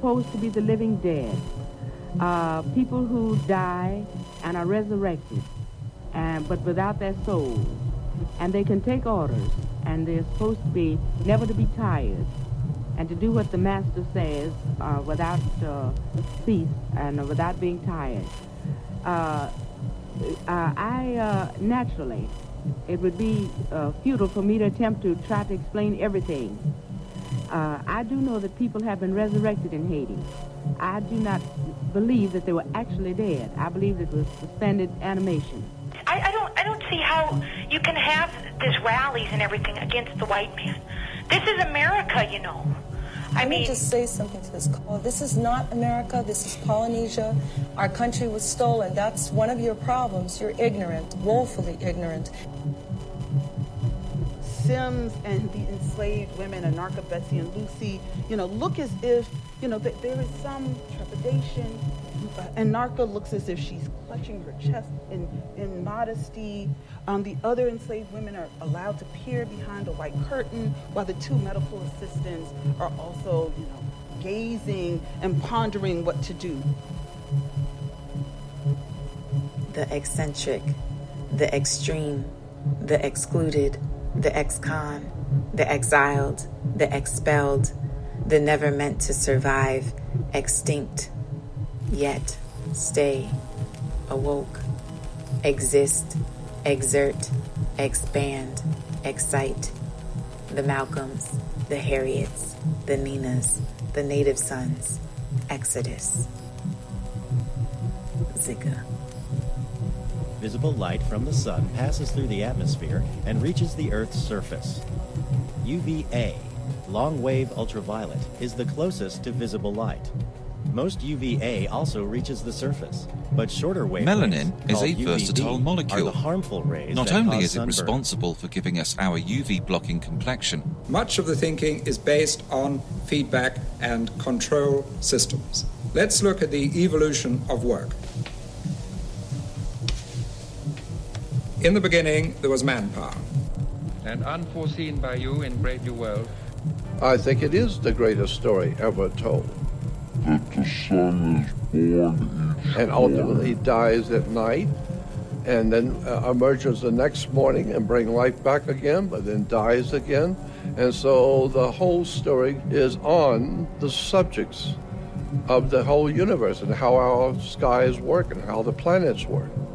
supposed to be the living dead, people who die and are resurrected, but without their soul. And they can take orders, and they're supposed to be never to be tired, and to do what the master says without cease and without being tired. Naturally, it would be futile for me to attempt to try to explain everything. I do know that people have been resurrected in Haiti. I do not believe that they were actually dead. I believe it was suspended animation. I don't see how you can have these rallies and everything against the white man. This is America, you know. Let me just say something to this call. This is not America. This is Polynesia. Our country was stolen. That's one of your problems. You're ignorant, woefully ignorant. Sims and the enslaved women, Anarcha, Betsy, and Lucy, look as if, there is some trepidation. Anarcha looks as if she's clutching her chest in modesty. The other enslaved women are allowed to peer behind a white curtain, while the two medical assistants are also, gazing and pondering what to do. The eccentric, the extreme, the excluded, the ex-con, the exiled, the expelled, the never meant to survive, extinct, yet stay, awoke, exist, exert, expand, excite, the Malcolms, the Harriets, the Ninas, the Native Sons, Exodus. Zika. Visible light from the sun passes through the atmosphere and reaches the Earth's surface. UVA, long-wave ultraviolet, is the closest to visible light. Most UVA also reaches the surface, but shorter wavelengths, melanin is a UVB, versatile molecule. are the harmful rays Not that only cause is it sunburn. responsible for giving us our UV-blocking complexion, much of the thinking is based on feedback and control systems. Let's look at the evolution of work. In the beginning, there was manpower. And unforeseen by you in Brave New World. I think it is the greatest story ever told. That the sun is born and ultimately dies at night, and then emerges the next morning and bring life back again, but then dies again. And so the whole story is on the subjects of the whole universe and how our skies work and how the planets work.